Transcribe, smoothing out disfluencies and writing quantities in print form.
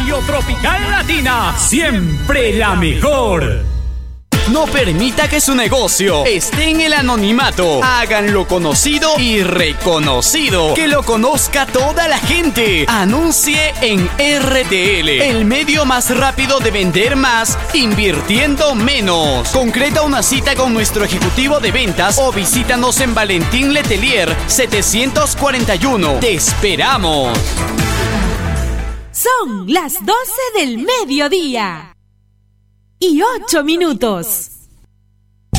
Radio Tropical Latina, siempre la mejor. No permita que su negocio esté en el anonimato. Háganlo conocido y reconocido. Que lo conozca toda la gente. Anuncie en RTL, el medio más rápido de vender más, invirtiendo menos. Concreta una cita con nuestro ejecutivo de ventas o visítanos en Valentín Letelier 741. Te esperamos. Son las 12 del mediodía y 8 minutos.